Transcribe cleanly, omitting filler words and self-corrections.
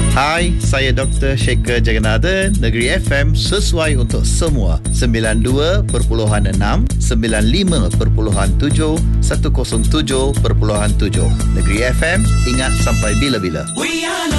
Hai, saya Dr. Shekhar Jagannathan. Negeri FM sesuai untuk semua. 92.6, 95.7, 107.7. Negeri FM, ingat sampai bila-bila.